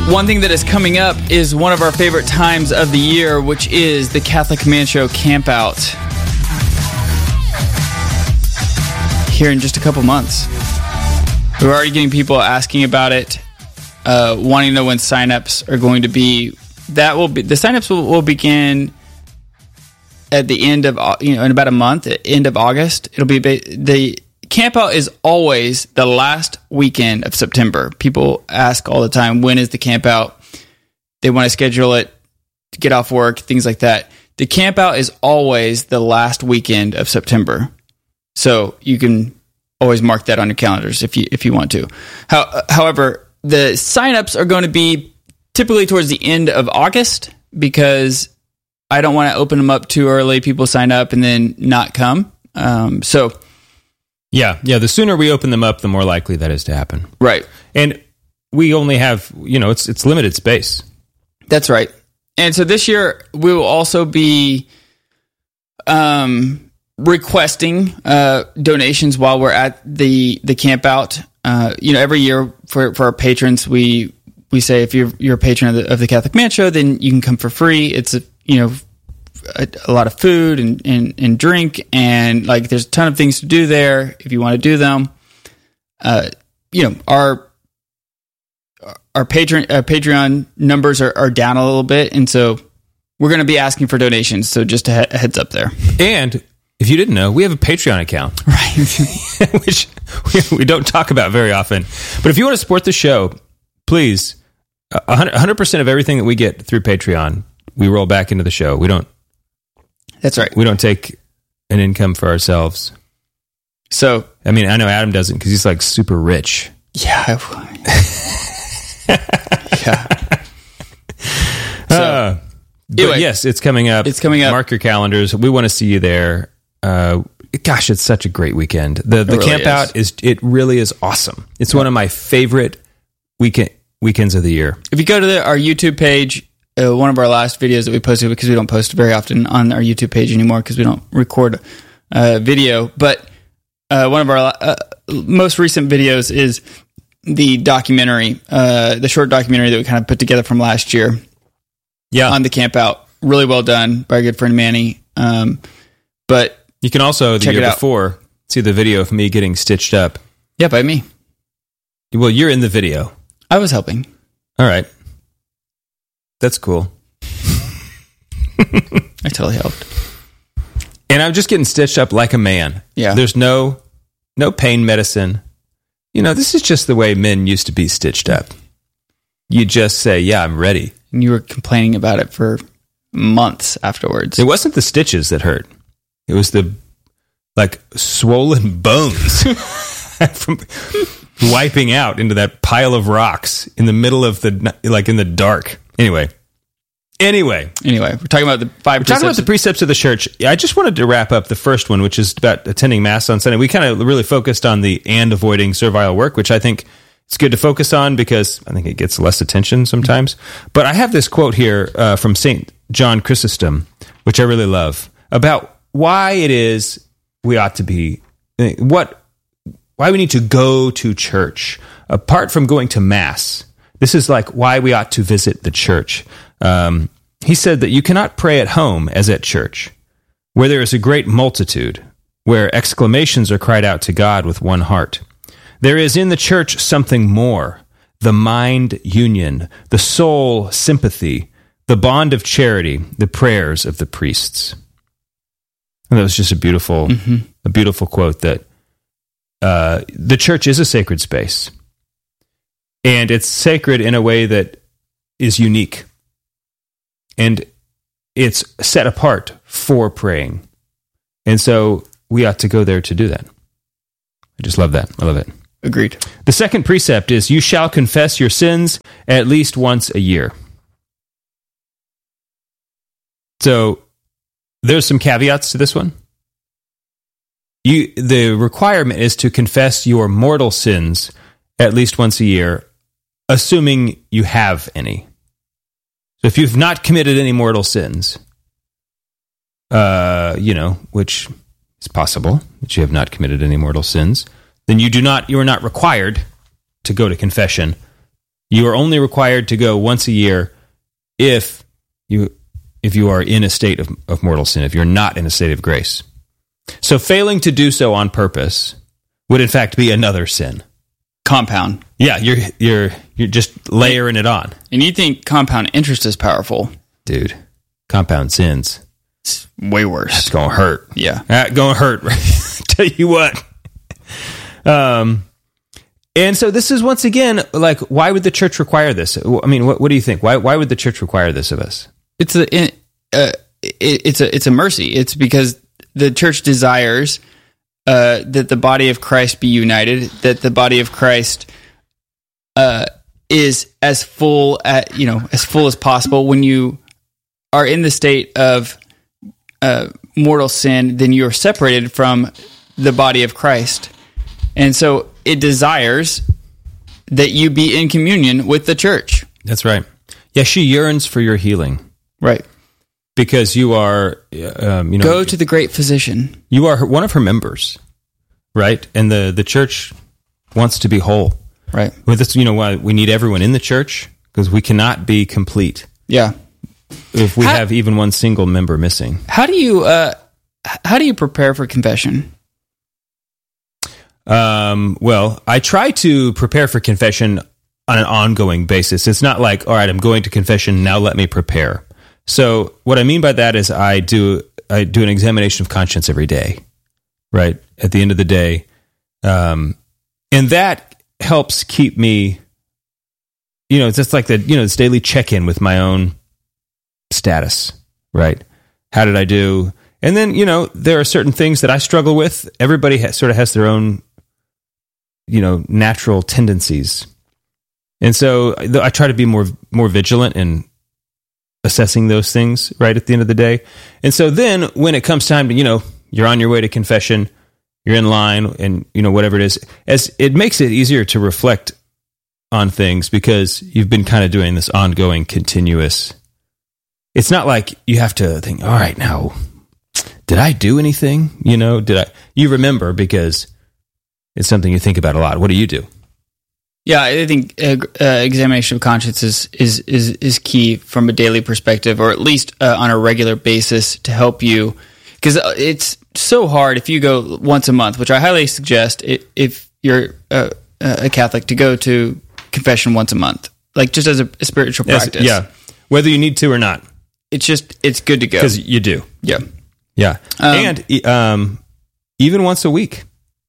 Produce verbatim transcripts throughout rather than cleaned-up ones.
One thing that is coming up is one of our favorite times of the year, which is the Catholic Man Show Campout. Here in just a couple months. We're already getting people asking about it, uh, wanting to know when signups are going to be. That will be the signups will, will begin at the end of, you know, in about a month, at end of August. It'll be the campout is always the last weekend of September. People ask all the time, when is the campout? They want to schedule it to get off work, things like that. The campout is always the last weekend of September. So you can always mark that on your calendars if you if you want to. How, however, the signups are going to be typically towards the end of August because I don't want to open them up too early. People sign up and then not come. Um, so, yeah, yeah. The sooner we open them up, the more likely that is to happen. Right, and we only have, you know, it's it's limited space. That's right. And so this year we will also be um, requesting uh, donations while we're at the the camp out. Uh, you know, every year for, for our patrons, we we say if you're you're a patron of the, of the Catholic Man Show, then you can come for free. It's a you know a, a lot of food and, and, and drink, and like there's a ton of things to do there if you want to do them. Uh, you know, our our patron uh, Patreon numbers are, are down a little bit, and so we're going to be asking for donations. So just a, he- a heads up there. And if you didn't know, we have a Patreon account, right? Which we, we don't talk about very often. But if you want to support the show, please, one hundred percent of everything that we get through Patreon, we roll back into the show. We don't. That's right. We don't take an income for ourselves. So, I mean, I know Adam doesn't because he's like super rich. Yeah. yeah. So, uh, but anyway, yes, it's coming up. It's coming up. Mark your calendars. We want to see you there. Uh, gosh, it's such a great weekend. The the really camp is. out is it really is awesome. It's yeah. one of my favorite weekend weekends of the year. If you go to the, our YouTube page, uh, one of our last videos that we posted, because we don't post very often on our YouTube page anymore because we don't record uh, video, but uh, one of our uh, most recent videos is the documentary, uh, the short documentary that we kind of put together from last year. Yeah, on the camp out, really well done by our good friend Manny. Um, but you can also the year before see the video of me getting stitched up. Yeah, by me. Well, you're in the video. I was helping. All right, that's cool. I totally helped. And I'm just getting stitched up like a man. Yeah, there's no no pain medicine. You know, this is just the way men used to be stitched up. You just say, "Yeah, I'm ready." And you were complaining about it for months afterwards. It wasn't the stitches that hurt. It was the, like, swollen bones from wiping out into that pile of rocks in the middle of the, like, in the dark. Anyway. Anyway. Anyway, we're talking about the five We're talking about the precepts of the church. I just wanted to wrap up the first one, which is about attending Mass on Sunday. We kind of really focused on the and avoiding servile work, which I think it's good to focus on because I think it gets less attention sometimes. But I have this quote here uh, from Saint John Chrysostom, which I really love, about why it is we ought to be, what, why we need to go to church. Apart from going to Mass, this is like why we ought to visit the church. Um, he said that you cannot pray at home as at church, where there is a great multitude, where exclamations are cried out to God with one heart. There is in the church something more, the mind union, the soul sympathy, the bond of charity, the prayers of the priests. And that was just a beautiful, mm-hmm. a beautiful quote that uh, the church is a sacred space. And it's sacred in a way that is unique. And it's set apart for praying. And so we ought to go there to do that. I just love that. I love it. Agreed. The second precept is, you shall confess your sins at least once a year. So there's some caveats to this one. You, the requirement is to confess your mortal sins at least once a year, assuming you have any. So if you've not committed any mortal sins, uh, you know, which is possible that you have not committed any mortal sins, then you do not, you are not required to go to confession You are only required to go once a year if you if you are in a state of, of mortal sin, if you're not in a state of grace. So failing to do so on purpose would in fact be another sin. Compound. Yeah, you're you're you're just layering it on. And you think compound interest is powerful. Dude, compound sins. It's way worse. It's going to hurt. Yeah. That's going to hurt. Tell you what. Um, and so this is once again, like, why would the church require this? I mean, what, what do you think? Why why would the church require this of us? It's a uh, it, it's a it's a mercy. It's because the church desires uh, that the body of Christ be united, that the body of Christ uh, is as full at you know as full as possible. When you are in the state of uh, mortal sin, then you are separated from the body of Christ, and so it desires that you be in communion with the church. That's right. Yeah, she yearns for your healing. Right. Because you are, um, you know, go to the great physician. You are her, one of her members, right? And the, the church wants to be whole. Right. Well, that's, you know, why we need everyone in the church, because we cannot be complete. Yeah. If we how, have even one single member missing. How do you, uh, how do you prepare for confession? Um, well, I try to prepare for confession on an ongoing basis. It's not like, all right, I'm going to confession, now let me prepare. So what I mean by that is I do I do an examination of conscience every day, right? At the end of the day. Um, and that helps keep me, you know, it's just like the, you know, this daily check-in with my own status, right? How did I do? And then, you know, there are certain things that I struggle with. Everybody has, sort of has their own, you know, natural tendencies. And so I try to be more more vigilant in assessing those things right at the end of the day. And so then when it comes time to, you know, you're on your way to confession, you're in line and, you know, whatever it is, as it makes it easier to reflect on things because you've been kind of doing this ongoing, continuous. It's not like you have to think, all right, now, did I do anything? You know, did I? You remember because it's something you think about a lot. What do you do? Yeah, I think uh, uh, examination of conscience is, is is is key from a daily perspective, or at least uh, on a regular basis to help you, because it's so hard if you go once a month, which I highly suggest if, if you're a, a Catholic to go to confession once a month, like just as a, a spiritual practice. Yes, yeah, whether you need to or not. It's just it's good to go because you do. Yeah, yeah, um, and um, even once a week.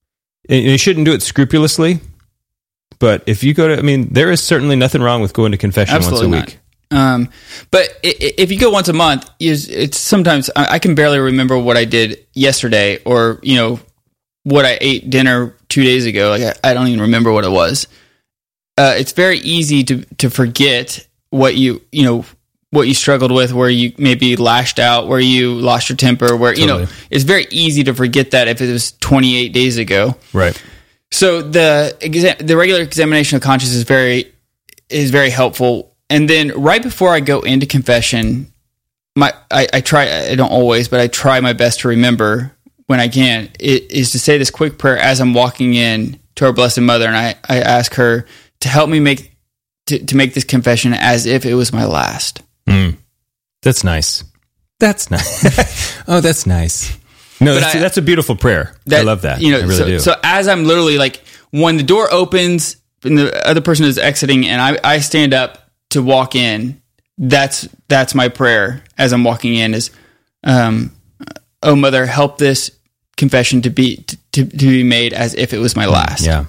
You shouldn't do it scrupulously. But if you go to, I mean, there is certainly nothing wrong with going to confession Absolutely once a week. Um, but if you go once a month, it's sometimes I can barely remember what I did yesterday, or you know what I ate dinner two days ago. Like I don't even remember what it was. Uh, it's very easy to to forget what you you know what you struggled with, where you maybe lashed out, where you lost your temper, where totally. you know it's very easy to forget that if it was twenty-eight days ago. Right. So the exa- the regular examination of conscience is very is very helpful. And then right before I go into confession, my I, I try I don't always, but I try my best to remember when I can. It is to say this quick prayer as I'm walking in to our Blessed Mother, and I, I ask her to help me make to, to make this confession as if it was my last. Mm. That's nice. That's nice. Oh, that's nice. No, that's, I, that's a beautiful prayer. That, I love that. You know, I really so, do. So as I'm literally like, when the door opens and the other person is exiting and I, I stand up to walk in, that's that's my prayer as I'm walking in is, um, oh, Mother, help this confession to be to, to be made as if it was my last. Yeah.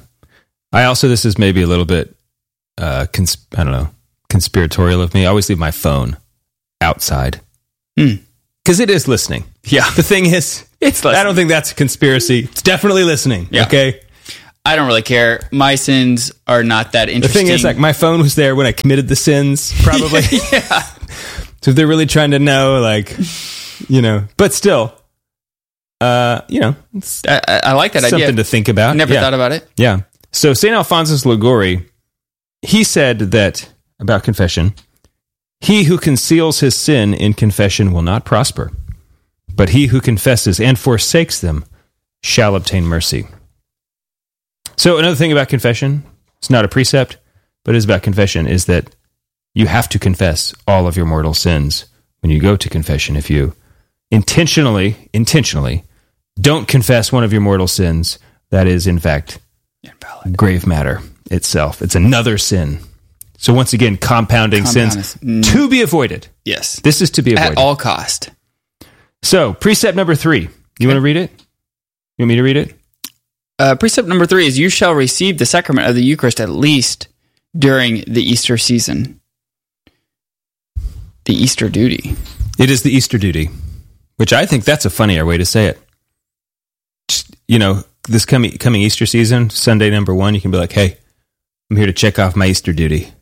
I also, this is maybe a little bit, uh, cons- I don't know, conspiratorial of me. I always leave my phone outside. Mm. Because it is listening. Yeah. The thing is, it's listening. I don't think that's a conspiracy. It's definitely listening. Yeah. Okay? I don't really care. My sins are not that interesting. The thing is, like, my phone was there when I committed the sins, probably. Yeah. So if they're really trying to know, like, you know. But still, uh, you know. It's I, I like that something idea. Something to think about. I never yeah. thought about it. Yeah. So Saint Alphonsus Liguori, he said that, about confession, he who conceals his sin in confession will not prosper, but he who confesses and forsakes them shall obtain mercy. So another thing about confession, it's not a precept, but is about confession, is that you have to confess all of your mortal sins when you go to confession. If you intentionally, intentionally don't confess one of your mortal sins, that is, in fact, invalid. Grave matter itself. It's another sin. So once again, compounding Compound sins mm. to be avoided. Yes. This is to be avoided. At all cost. So, precept number three. You okay. want to read it? You want me to read it? Uh, precept number three is, you shall receive the sacrament of the Eucharist at least during the Easter season. The Easter duty. It is the Easter duty, which I think that's a funnier way to say it. Just, you know, this coming coming Easter season, Sunday number one, you can be like, hey, I'm here to check off my Easter duty.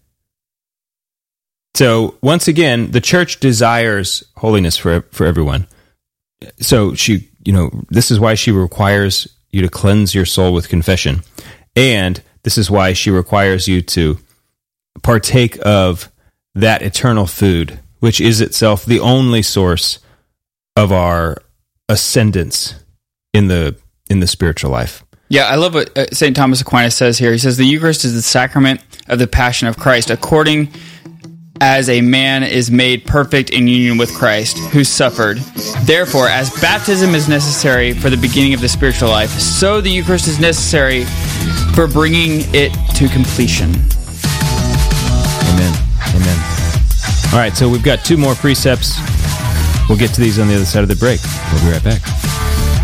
So, once again, the church desires holiness for for everyone. So, she, you know, this is why she requires you to cleanse your soul with confession. And this is why she requires you to partake of that eternal food, which is itself the only source of our ascendance in the in the spiritual life. Yeah, I love what uh, Saint Thomas Aquinas says here. He says, the Eucharist is the sacrament of the passion of Christ, according as a man is made perfect in union with Christ, who suffered. Therefore, as baptism is necessary for the beginning of the spiritual life, so the Eucharist is necessary for bringing it to completion. Amen. Amen. All right, so we've got two more precepts. We'll get to these on the other side of the break. We'll be right back.